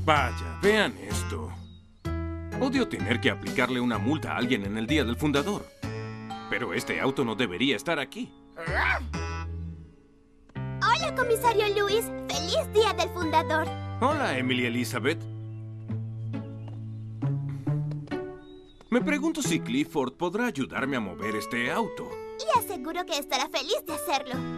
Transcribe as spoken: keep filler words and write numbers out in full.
Vaya, vean esto. Odio tener que aplicarle una multa a alguien en el día del fundador. Pero este auto no debería estar aquí. Hola, comisario Lewis. ¡Feliz Día del Fundador! Hola, Emily Elizabeth. Me pregunto si Clifford podrá ayudarme a mover este auto. Y aseguro que estará feliz de hacerlo.